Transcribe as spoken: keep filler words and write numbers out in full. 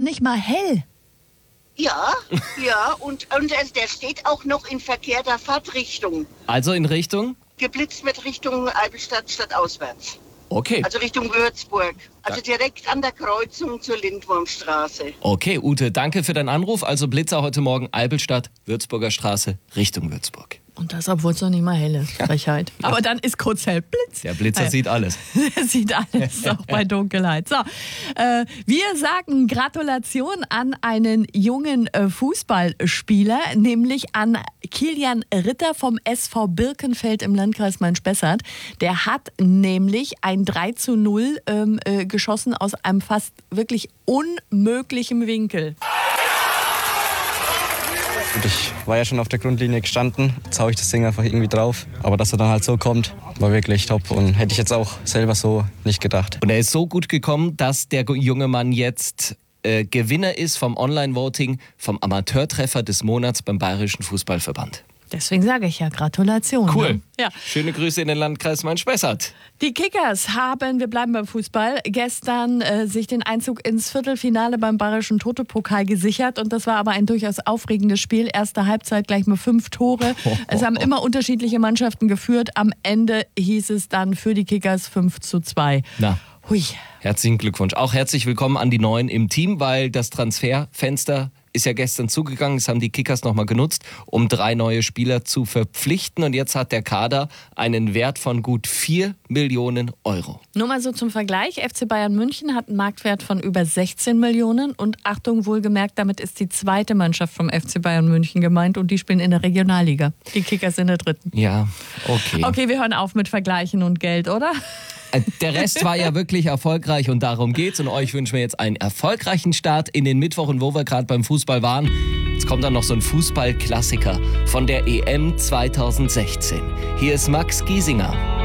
nicht mal hell. Ja, ja, und, und es, der steht auch noch in verkehrter Fahrtrichtung. Also in Richtung? Geblitzt mit Richtung Albstadt statt auswärts. Okay. Also Richtung Würzburg. Also direkt an der Kreuzung zur Lindwurmstraße. Okay, Ute, danke für deinen Anruf. Also Blitzer heute Morgen Albelstadt, Würzburger Straße, Richtung Würzburg. Und das, obwohl es noch nicht mal hell ist. Frechheit. Ja. Aber dann ist kurz hell. Blitz. Der Blitzer ja. sieht alles. Er sieht alles, auch bei Dunkelheit. So, äh, wir sagen Gratulation an einen jungen äh, Fußballspieler, nämlich an Kilian Ritter vom S V Birkenfeld im Landkreis Main-Spessart. Der hat nämlich ein drei zu null ähm, äh, geschossen aus einem fast wirklich unmöglichen Winkel. Ich war ja schon auf der Grundlinie gestanden. Jetzt haue ich das Ding einfach irgendwie drauf. Aber dass er dann halt so kommt, war wirklich top. Und hätte ich jetzt auch selber so nicht gedacht. Und er ist so gut gekommen, dass der junge Mann jetzt äh, Gewinner ist vom Online-Voting vom Amateurtreffer des Monats beim Bayerischen Fußballverband. Deswegen sage ich ja Gratulation. Cool. Ne? Ja. Schöne Grüße in den Landkreis Main-Spessart. Die Kickers haben, wir bleiben beim Fußball, gestern äh, sich den Einzug ins Viertelfinale beim Bayerischen Toto-Pokal gesichert. Und das war aber ein durchaus aufregendes Spiel. Erste Halbzeit gleich mal fünf Tore. Oh, oh, es haben oh. immer unterschiedliche Mannschaften geführt. Am Ende hieß es dann für die Kickers fünf zu zwei. Na. Hui. Herzlichen Glückwunsch. Auch herzlich willkommen an die Neuen im Team, weil das Transferfenster ist ja gestern zugegangen. Das haben die Kickers nochmal genutzt, um drei neue Spieler zu verpflichten. Und jetzt hat der Kader einen Wert von gut vier Millionen Euro. Nur mal so zum Vergleich. F C Bayern München hat einen Marktwert von über sechzehn Millionen. Und Achtung, wohlgemerkt, damit ist die zweite Mannschaft vom F C Bayern München gemeint. Und die spielen in der Regionalliga. Die Kickers in der dritten. Ja, okay. Okay, wir hören auf mit Vergleichen und Geld, oder? Der Rest war ja wirklich erfolgreich und darum geht's. Und euch wünschen wir jetzt einen erfolgreichen Start in den Mittwoch. Und wo wir gerade beim Fußball waren, jetzt kommt dann noch so ein Fußballklassiker von der E M zweitausendsechzehn. Hier ist Max Giesinger.